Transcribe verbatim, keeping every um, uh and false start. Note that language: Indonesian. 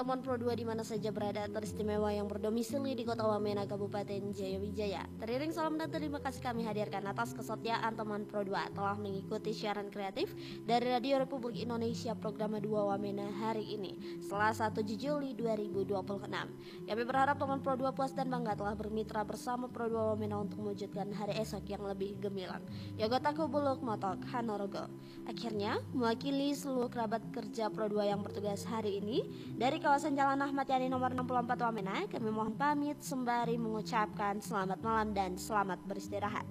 teman Pro dua di mana saja berada, teristimewa yang berdomisili di Kota Wamena, Kabupaten Jayawijaya. Teriring salam dan terima kasih kami hadirkan atas kesetiaan teman Pro dua telah mengikuti siaran kreatif dari Radio Republik Indonesia program dua Wamena hari ini, Selasa tujuh Juli dua ribu dua puluh enam. Kami berharap teman Pro dua puas dan bangga telah bermitra bersama Pro dua Wamena untuk mewujudkan hari esok yang lebih gemilang. Yogotaku Buluk Motok Hanorogo. Akhirnya, mewakili seluruh kerabat kerja Pro dua yang bertugas hari ini dari kawasan Jalan Ahmad Yani nomor enam puluh empat Wamena, kami mohon pamit sembari mengucapkan selamat malam dan selamat beristirahat.